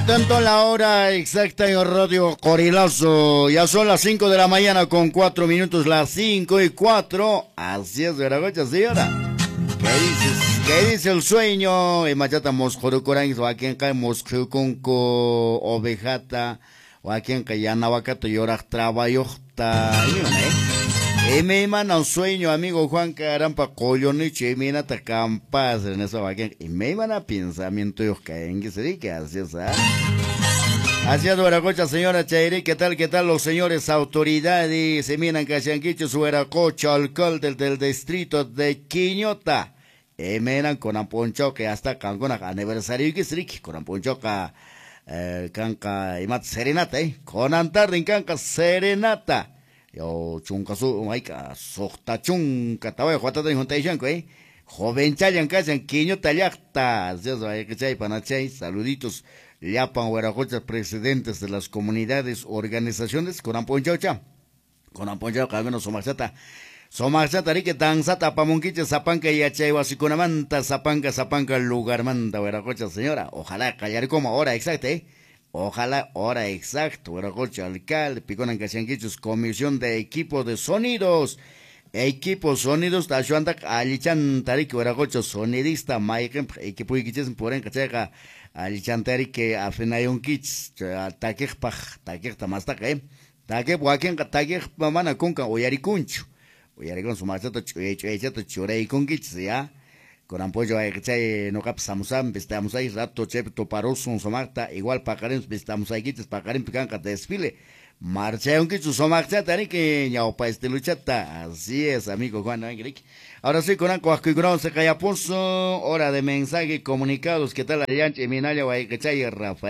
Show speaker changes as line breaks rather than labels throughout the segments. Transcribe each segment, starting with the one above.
Atento a la hora exacta en Radio Corilazo. Ya son las 5 de la mañana con 4 minutos, las 5 y 4. Así es, Veragocha, señora. ¿Qué dices? ¿Qué dice el sueño? Machata mosjorucorán, o aquí en caemos con ovejata, o aquí en cayana vacato llorar trabayota. Me manda un sueño, amigo Juan Carampa, Colloniche, y me nata campas en eso aquí. Y me manda pensamiento, yo caen que se dice, así es, ¿ah? Así es, Veracocha, señora Chairi, ¿qué tal, los señores autoridades? Se miran Cachanquicho, su Veracocha, alcalde del distrito de Quiñota. Miran con Amponcho, que hasta con aniversario que se dice, con Amponcho, canca, y mat serenata, con Antarrin, canca serenata. Yo chuncasu maika sokta chunca tawa juata de juntaishan joven chayan casan quiño tallacta eso hay que chay panachay saluditos llapan huaracochas presidentes de las comunidades organizaciones con amponchocha cagano somaxata rique danzata pamonquiche zapanca y achay wasikunamanta zapanca lugar manta huaracochas señora ojalá callar como ahora exacto Ojalá, hora exacto, Veracocha, alcalde, Piconan Cachanquichos, comisión de equipo de sonidos, Tashuandak, Alichan Tarik, Veracocha, sonidista, Maiken, equipo Iquiches, Poren Cachaca, Alichan Tarik, Afenayon Kits, Takek Tamastaka, Takek Waken, Takek Mamana Kunka, Oyaricuncho, Oyaricon, su machato, Chorei con Kits, ya. Con apoyo a que no capsamos estamos ahí rato chepto paroso somarta igual pacaremos estamos ahí quites pacarem picanca desfile marcha un quicho somarta tani que ya opa este luchata así es amigo Juan Angric. Ahora sí con anco y con se calla pozo hora de mensaje comunicados qué tal alianche minalia guay que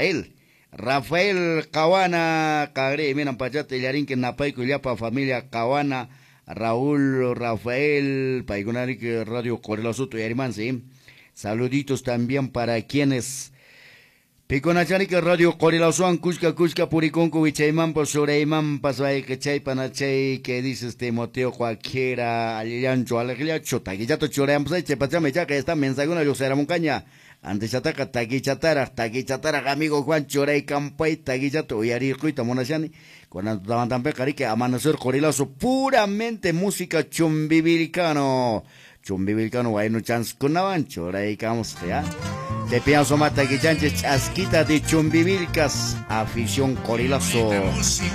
Rafael Cawana cagre miran pachate yarin que napay culiapa familia Cawana Raúl, Rafael, Paigonari, Radio Corilazo, y hermano, sí. Saluditos también para quienes. Piconachari, Radio Corilazo, Cusca, Puriconco, Vichayman, Posoreiman, Pasay, Kechay, Panachay, que dices Timoteo, cualquiera, Aliancho, Alegliacho, Taquillato, Choream, Chepachame, ya que esta mensaje, una lucera moncaña. Antes ataca Taquichatara, amigo Juan Chorey Campay, Taquillato, y Aricuita, Monachani. Con Antampe Carique, Amanecer Corilazo, puramente música chumbivilcano. Chumbivilcano, bueno, chance con avancho, ahora ahí vamos, ya. Te pienso mata que chanche chasquita de chumbivilcas, afición Corilazo.